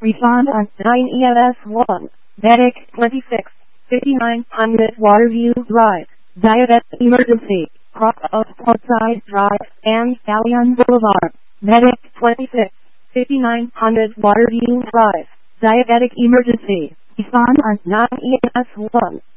Respond on 9 EMS1. Medic 26, 5900 Waterview Drive, Diabetic Emergency, cross of Portside Drive and Galleon Boulevard. Medic 26, 5900 Waterview Drive, Diabetic Emergency. Respond on 9 EMS1.